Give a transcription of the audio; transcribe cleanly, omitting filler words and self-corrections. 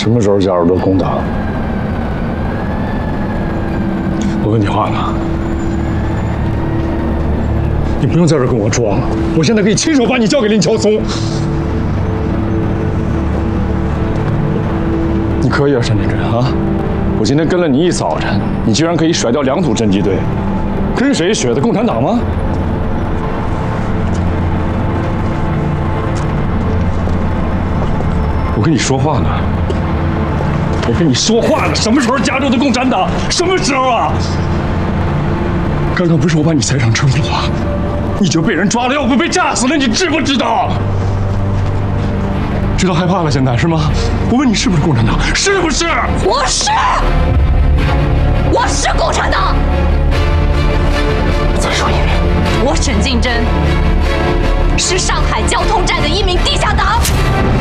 什么时候加入的工党？我问你话呢，你不用在这跟我装了，我现在可以亲手把你交给林乔松。你可以啊，单振振啊！我今天跟了你一早晨，你居然可以甩掉2组侦缉队，跟谁学的？共产党吗？我跟你说话呢，我跟你说话呢。什么时候加入的共产党？什么时候啊？刚刚不是我把你踩上车了吗？你就被人抓了，要不被炸死了，你知不知道？知道害怕了，现在是吗？我问你是不是共产党？是不是？ 我是共产党。 再说一遍。 我沈竞争是上海交通站的一名地下党。